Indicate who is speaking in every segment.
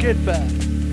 Speaker 1: Get Back.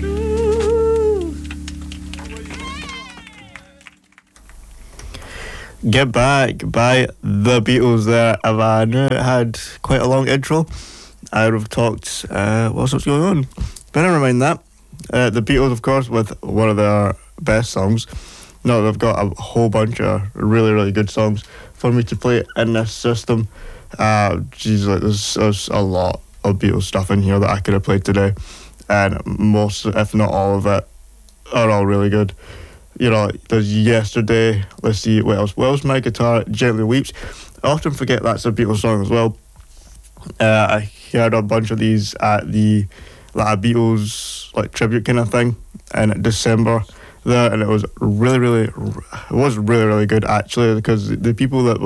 Speaker 2: Get Back by the Beatles there. If I knew it had quite a long intro, I would have talked what's going on. But never mind that. The Beatles, of course, with one of their best songs. No, they've got a whole bunch of really, really good songs for me to play in this system. There's a lot of Beatles stuff in here that I could have played today, and most, if not all of it, are all really good. You know, there's Yesterday. Let's see what else. Where's My Guitar Gently Weeps. I often forget that's a Beatles song as well. I heard a bunch of these at the Beatles tribute kind of thing in December there, and it was really, really good actually, because the people that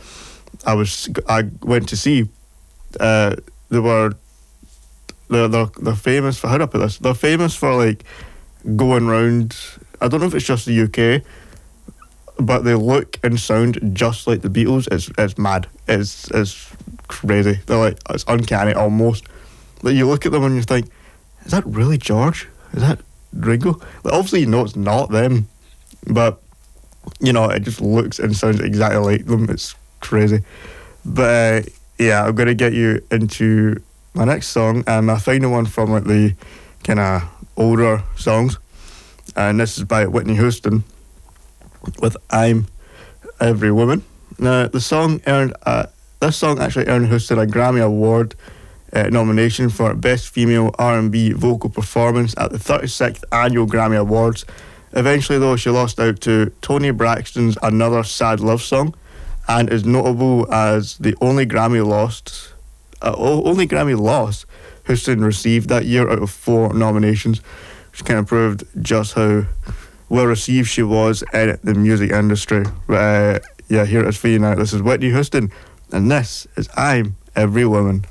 Speaker 2: I went to see, they're famous for, how do I put this? They're famous for going round. I don't know if it's just the UK, but they look and sound just like the Beatles. It's mad. It's crazy. They're it's uncanny almost. You look at them and you think, is that really George? Is that Ringo? Obviously you know it's not them, but you know, it just looks and sounds exactly like them. It's crazy. But yeah, I'm gonna get you into my next song, and my final one from the kind of older songs, and this is by Whitney Houston with I'm Every Woman. Now this song actually earned Houston a Grammy Award nomination for Best Female R&B Vocal Performance at the 36th Annual Grammy Awards. Eventually though, she lost out to Toni Braxton's Another Sad Love Song, and is notable as the only Grammy loss Houston received that year out of 4 nominations, which kind of proved just how well received she was in the music industry. Here it is for you now. This is Whitney Houston, and this is I'm Every Woman.